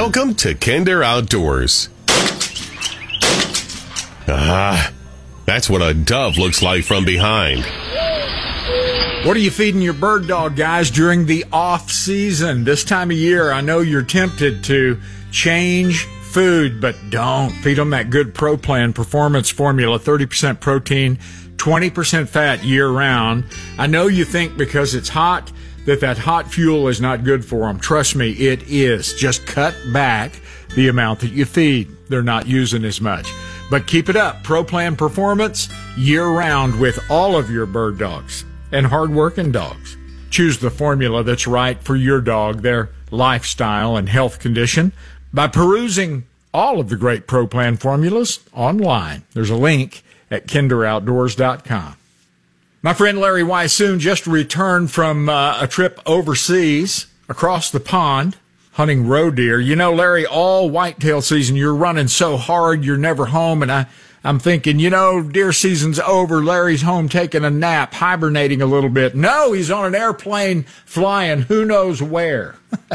Welcome to Kinder Outdoors. That's what a dove looks like from behind. What are you feeding your bird dog, guys, during the off season? This time of year, I know you're tempted to change food, but don't. Feed them that good ProPlan performance formula, 30% protein, 20% fat year-round. I know you think because it's hot that hot fuel is not good for them. Trust me, it is. Just cut back the amount that you feed. They're not using as much. But keep it up. ProPlan performance year-round with all of your bird dogs and hard-working dogs. Choose the formula that's right for your dog, their lifestyle and health condition by perusing all of the great ProPlan formulas online. There's a link at kinderoutdoors.com. My friend Larry Weissoon just returned from a trip overseas across the pond hunting roe deer. You know, Larry, all whitetail season, you're running so hard, you're never home. And I'm thinking, deer season's over. Larry's home taking a nap, hibernating a little bit. No, he's on an airplane flying who knows where.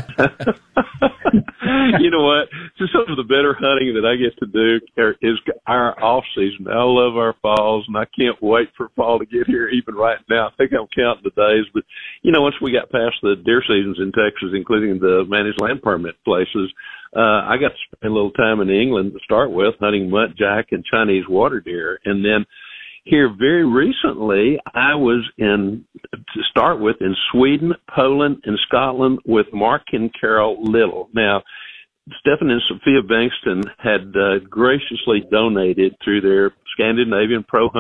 You know what? Just some of the better hunting that I get to do is our off season. I love our falls, and I can't wait for fall to get here. Even right now, I think I'm counting the days. But once we got past the deer seasons in Texas, including the managed land permit places, I got to spend a little time in England to start with, hunting muntjac and Chinese water deer, and then here very recently, I was in Sweden, Poland, and Scotland with Mark and Carol Little. Now, Stephen and Sophia Bankston had graciously donated through their Scandinavian Pro